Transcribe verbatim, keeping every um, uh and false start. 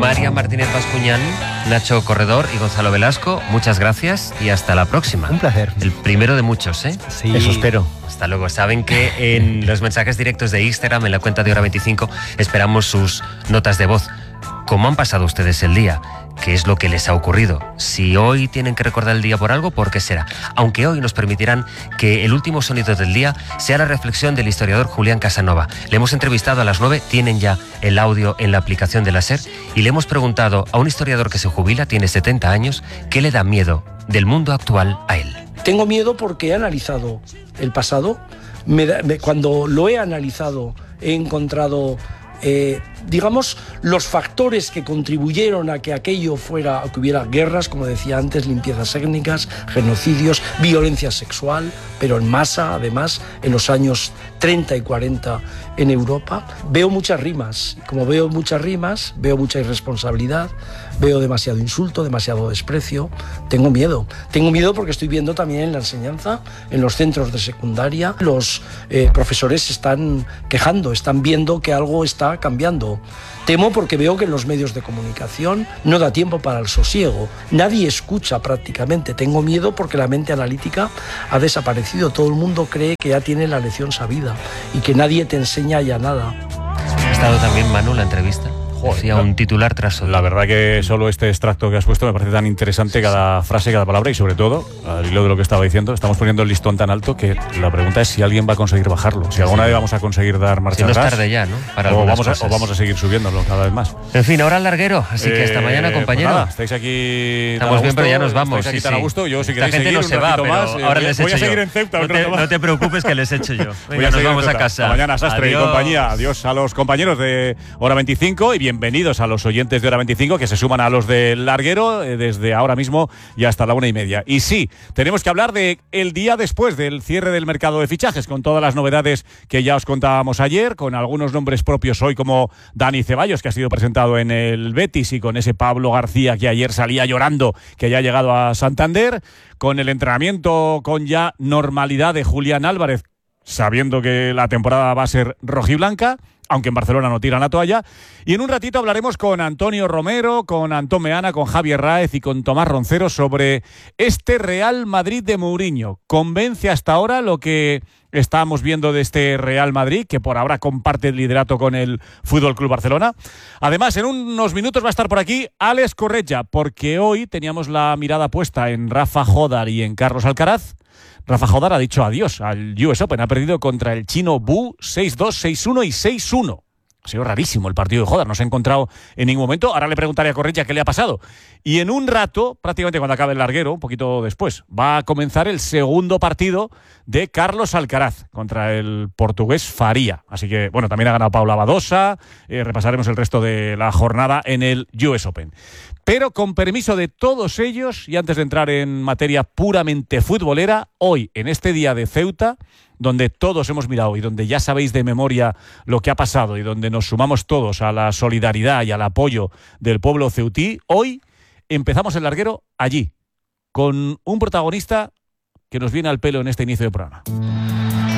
María Martínez Bascuñán, Nacho Corredor y Gonzalo Velasco, muchas gracias y hasta la próxima. Un placer. El primero de muchos, ¿eh? Sí. Eso espero. Hasta luego. Saben que en los mensajes directos de Instagram, en la cuenta de Hora veinticinco, esperamos sus notas de voz. ¿Cómo han pasado ustedes el día? ¿Qué es lo que les ha ocurrido? Si hoy tienen que recordar el día por algo, ¿por qué será? Aunque hoy nos permitirán que el último sonido del día sea la reflexión del historiador Julián Casanova. Le hemos entrevistado a las nueve, tienen ya el audio en la aplicación de la SER, y le hemos preguntado a un historiador que se jubila, tiene setenta años, ¿qué le da miedo del mundo actual a él? Tengo miedo porque he analizado el pasado. Me da, me, cuando lo he analizado, he encontrado... Eh, digamos, los factores que contribuyeron a que aquello fuera, a que hubiera guerras, como decía antes, limpiezas étnicas, genocidios, violencia sexual, pero en masa, además, en los años treinta y cuarenta en Europa. Veo muchas rimas, como veo muchas rimas, veo mucha irresponsabilidad, veo demasiado insulto, demasiado desprecio. Tengo miedo, tengo miedo porque estoy viendo también en la enseñanza, en los centros de secundaria, los eh, profesores se están quejando, están viendo que algo está cambiando. Temo porque veo que en los medios de comunicación no da tiempo para el sosiego. Nadie escucha prácticamente. Tengo miedo porque la mente analítica ha desaparecido. Todo el mundo cree que ya tiene la lección sabida y que nadie te enseña ya nada. ¿Ha estado también, Manu, la entrevista? Decía un titular tras otro. La verdad que solo este extracto que has puesto me parece tan interesante, cada frase, cada palabra, y sobre todo, al hilo de lo que estaba diciendo, estamos poniendo el listón tan alto que la pregunta es si alguien va a conseguir bajarlo, si alguna vez vamos a conseguir dar marcha si no atrás. Es tarde ya, ¿no? Para o, vamos a, o vamos a seguir subiéndolo cada vez más. En fin, ahora al larguero, así que hasta eh, mañana, compañero. Pues nada, estáis aquí. Estamos bien, pero ya nos vamos. Estáis aquí sí, tan sí. a gusto. Yo, si Esta queréis gente seguir no se un va, ratito pero más, ahora voy, les voy echo a seguir yo. en Ceuta. No te, no te preocupes que les echo yo. Venga, nos vamos a casa. Hasta mañana, Sastre Adiós. y compañía. Adiós a los compañeros de Hora veinticinco y bienvenidos a los oyentes de Hora veinticinco que se suman a los del larguero eh, desde ahora mismo y hasta la una y media. Y sí, tenemos que hablar de el día después del cierre del mercado de fichajes, con todas las novedades que ya os contábamos ayer, con algunos nombres propios hoy como Dani Ceballos, que ha sido presentado en el Betis, y con ese Pablo García que ayer salía llorando que ya ha llegado a Santander, con el entrenamiento con ya normalidad de Julián Álvarez, sabiendo que la temporada va a ser rojiblanca, aunque en Barcelona no tiran la toalla. Y en un ratito hablaremos con Antonio Romero, con Antón Meana, con Javier Ráez y con Tomás Roncero sobre este Real Madrid de Mourinho. ¿Convence hasta ahora lo que estamos viendo de este Real Madrid, que por ahora comparte el liderato con el F C Barcelona? Además, en unos minutos va a estar por aquí Alex Corretja, porque hoy teníamos la mirada puesta en Rafa Jodar y en Carlos Alcaraz. Rafa Jodar ha dicho adiós al U S Open, ha perdido contra el chino Bu seis dos, seis uno y seis uno. Ha sido rarísimo el partido de Jodar, no se ha encontrado en ningún momento. Ahora le preguntaré a Corretja qué le ha pasado. Y en un rato, prácticamente cuando acabe el larguero, un poquito después, va a comenzar el segundo partido de Carlos Alcaraz contra el portugués Faria. Así que, bueno, también ha ganado Paula Badosa. Eh, repasaremos el resto de la jornada en el U S Open. Pero con permiso de todos ellos, y antes de entrar en materia puramente futbolera, hoy, en este día de Ceuta, donde todos hemos mirado y donde ya sabéis de memoria lo que ha pasado y donde nos sumamos todos a la solidaridad y al apoyo del pueblo ceutí, hoy empezamos el larguero allí, con un protagonista que nos viene al pelo en este inicio de programa.